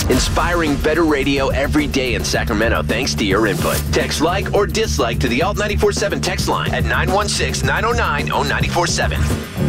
Inspiring better radio every day in Sacramento thanks to your input. Text like or dislike to the Alt 94.7 text line at 916-909-0947.